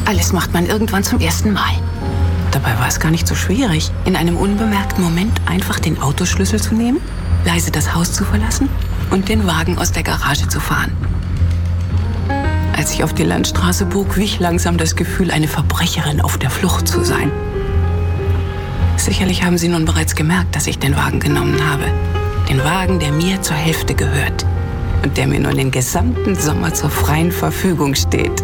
Alles macht man irgendwann zum ersten Mal. Dabei war es gar nicht so schwierig, in einem unbemerkten Moment einfach den Autoschlüssel zu nehmen, leise das Haus zu verlassen und den Wagen aus der Garage zu fahren. Als ich auf die Landstraße bog, wich langsam das Gefühl, eine Verbrecherin auf der Flucht zu sein. Sicherlich haben Sie nun bereits gemerkt, dass ich den Wagen genommen habe. Den Wagen, der mir zur Hälfte gehört und der mir nun den gesamten Sommer zur freien Verfügung steht.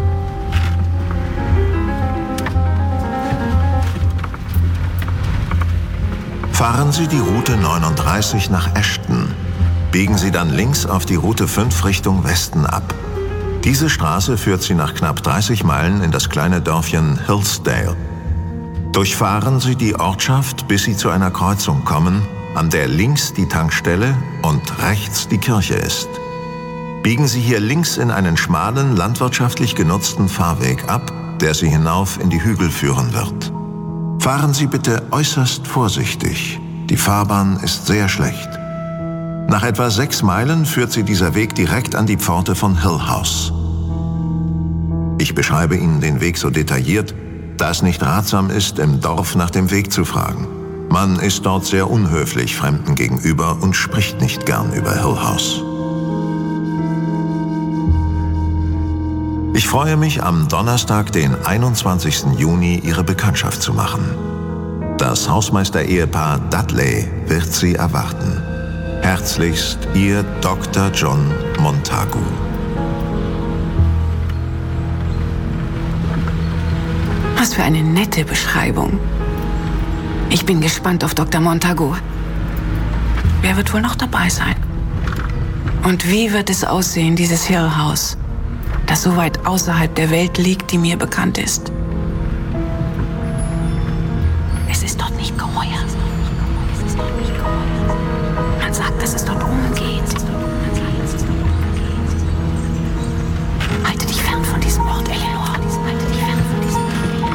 Fahren Sie die Route 39 nach Ashton. Biegen Sie dann links auf die Route 5 Richtung Westen ab. Diese Straße führt Sie nach knapp 30 Meilen in das kleine Dörfchen Hillsdale. Durchfahren Sie die Ortschaft, bis Sie zu einer Kreuzung kommen, an der links die Tankstelle und rechts die Kirche ist. Biegen Sie hier links in einen schmalen, landwirtschaftlich genutzten Fahrweg ab, der Sie hinauf in die Hügel führen wird. Fahren Sie bitte äußerst vorsichtig. Die Fahrbahn ist sehr schlecht. Nach etwa 6 Meilen führt Sie dieser Weg direkt an die Pforte von Hill House. Ich beschreibe Ihnen den Weg so detailliert, da es nicht ratsam ist, im Dorf nach dem Weg zu fragen. Man ist dort sehr unhöflich Fremden gegenüber und spricht nicht gern über Hill House. Ich freue mich, am Donnerstag, den 21. Juni, Ihre Bekanntschaft zu machen. Das Hausmeister-Ehepaar Dudley wird Sie erwarten. Herzlichst, Ihr Dr. John Montagu. Was für eine nette Beschreibung. Ich bin gespannt auf Dr. Montagu. Wer wird wohl noch dabei sein? Und wie wird es aussehen, dieses Hill House, das so weit außerhalb der Welt liegt, die mir bekannt ist?